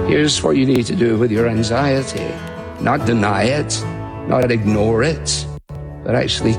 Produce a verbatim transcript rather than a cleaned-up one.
Here's what you need to do with your anxiety. Not deny it, not ignore it, but actually